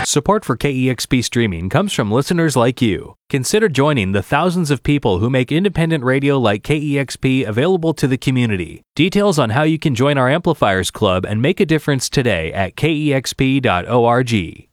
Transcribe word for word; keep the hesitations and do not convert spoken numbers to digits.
Support for K E X P streaming comes from listeners like you. Consider joining the thousands of people who make independent radio like K E X P available to the community. Details on how you can join our Amplifiers Club and make a difference today at K E X P dot org.